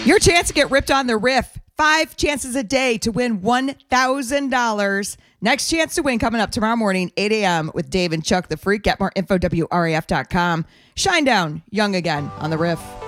Your chance to get ripped on the riff. 5 chances a day to win $1,000. Next chance to win coming up tomorrow morning, 8 a.m. with Dave and Chuck the Freak. Get more info, WRAF.com. Shine down, young again on the riff.